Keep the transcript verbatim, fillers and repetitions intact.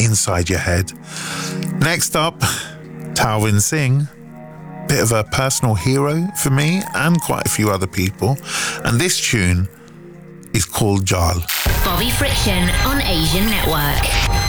inside your head. Next up, Talvin Singh, bit of a personal hero for me and quite a few other people. And this tune is called Jal. Bobby Friction on Asian Network.